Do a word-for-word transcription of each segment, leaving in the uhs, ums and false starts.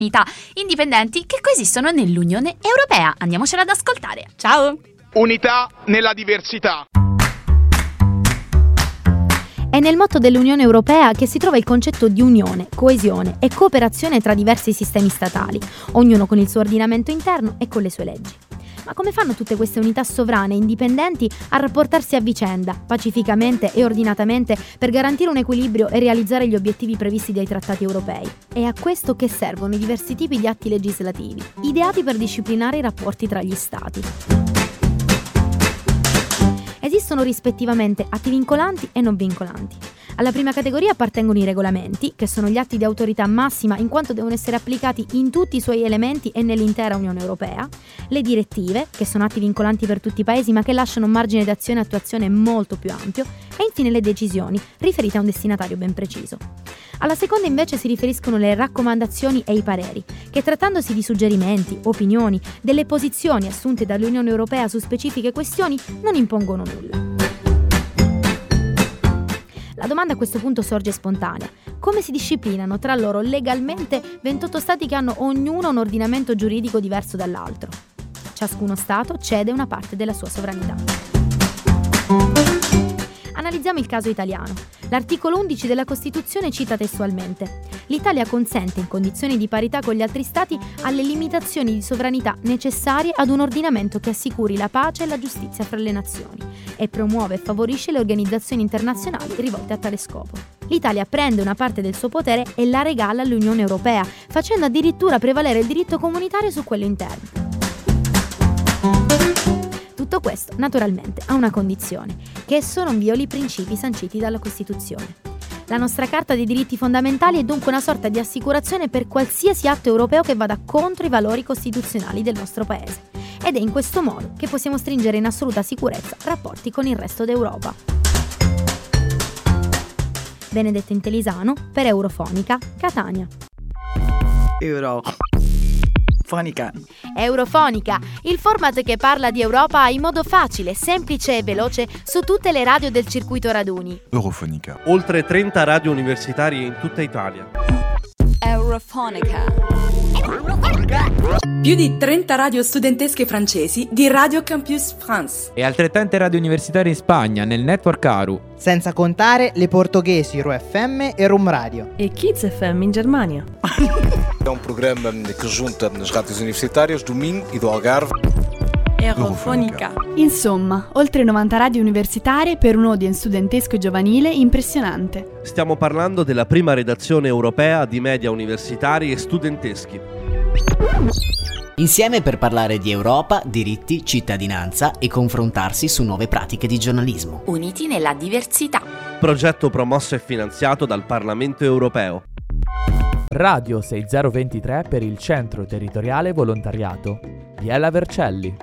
indipendenti che coesistono nell'Unione Europea. Andiamocela ad ascoltare. Ciao! Unità nella diversità. È nel motto dell'Unione Europea che si trova il concetto di unione, coesione e cooperazione tra diversi sistemi statali, ognuno con il suo ordinamento interno e con le sue leggi. Ma come fanno tutte queste unità sovrane e indipendenti a rapportarsi a vicenda, pacificamente e ordinatamente, per garantire un equilibrio e realizzare gli obiettivi previsti dai trattati europei? E a questo che servono i diversi tipi di atti legislativi, ideati per disciplinare i rapporti tra gli Stati. Esistono rispettivamente atti vincolanti e non vincolanti. Alla prima categoria appartengono i regolamenti, che sono gli atti di autorità massima in quanto devono essere applicati in tutti i suoi elementi e nell'intera Unione Europea, le direttive, che sono atti vincolanti per tutti i paesi ma che lasciano un margine di azione e attuazione molto più ampio, e infine le decisioni, riferite a un destinatario ben preciso. Alla seconda invece si riferiscono le raccomandazioni e i pareri, che trattandosi di suggerimenti, opinioni, delle posizioni assunte dall'Unione Europea su specifiche questioni, non impongono nulla. La domanda a questo punto sorge spontanea. Come si disciplinano tra loro legalmente ventotto Stati che hanno ognuno un ordinamento giuridico diverso dall'altro? Ciascuno Stato cede una parte della sua sovranità. Analizziamo il caso italiano. L'articolo undici della Costituzione cita testualmente: l'Italia consente in condizioni di parità con gli altri Stati alle limitazioni di sovranità necessarie ad un ordinamento che assicuri la pace e la giustizia fra le nazioni e promuove e favorisce le organizzazioni internazionali rivolte a tale scopo. L'Italia prende una parte del suo potere e la regala all'Unione Europea, facendo addirittura prevalere il diritto comunitario su quello interno. Tutto questo, naturalmente, ha una condizione, che esso non violi i principi sanciti dalla Costituzione. La nostra Carta dei diritti fondamentali è dunque una sorta di assicurazione per qualsiasi atto europeo che vada contro i valori costituzionali del nostro Paese. Ed è in questo modo che possiamo stringere in assoluta sicurezza rapporti con il resto d'Europa. Benedetta Intelisano per Eurofonica, Catania. Eurofonica. Eurofonica, il format che parla di Europa in modo facile, semplice e veloce su tutte le radio del circuito raduni. Eurofonica. Oltre trenta radio universitarie in tutta Italia. Eurofonica. Più di trenta radio studentesche francesi di Radio Campus France. E altrettante radio universitarie in Spagna, nel network Aru. Senza contare le portoghesi Ro F M e Rum Radio. E Kids F M in Germania. É um programa que junta nas rádios universitárias do Minho e do Algarve. Eurofonica. Insomma, oltre novanta radio universitarie per un audience studentesco e giovanile impressionante. Stiamo parlando della prima redazione europea di media universitari e studenteschi. Insieme per parlare di Europa, diritti, cittadinanza e confrontarsi su nuove pratiche di giornalismo. Uniti nella diversità. Progetto promosso e finanziato dal Parlamento europeo. Radio sei zero due tre per il Centro Territoriale Volontariato. Biella Vercelli.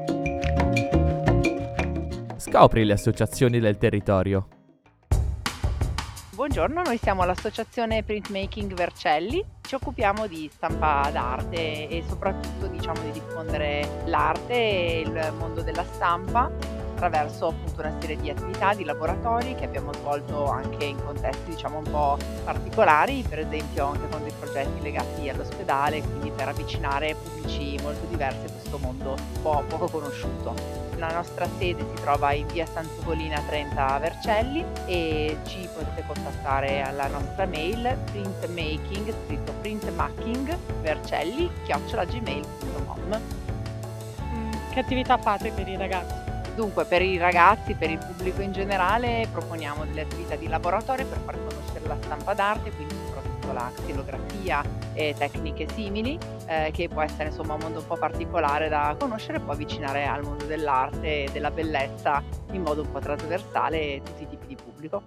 Scopri le associazioni del territorio. Buongiorno, noi siamo l'associazione Printmaking Vercelli, ci occupiamo di stampa d'arte e soprattutto diciamo di diffondere l'arte e il mondo della stampa attraverso appunto una serie di attività, di laboratori che abbiamo svolto anche in contesti diciamo un po' particolari, per esempio anche con dei progetti legati all'ospedale, quindi per avvicinare pubblici molto diversi a questo mondo un po' poco conosciuto. La nostra sede si trova in via Sant'Ugolina trenta a Vercelli e ci potete contattare alla nostra mail printmaking, scritto printmaking vercelli chiocciola gmail punto com. Mm, che attività fate per i ragazzi? Dunque, per i ragazzi, per il pubblico in generale, proponiamo delle attività di laboratorio per far conoscere la stampa d'arte, quindi soprattutto la xilografia e tecniche simili, eh, che può essere insomma un mondo un po' particolare da conoscere e poi avvicinare al mondo dell'arte e della bellezza in modo un po' trasversale tutti i tipi di pubblico.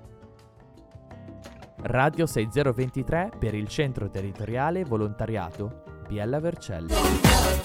Radio sei zero due tre per il Centro Territoriale Volontariato Biella Vercelli.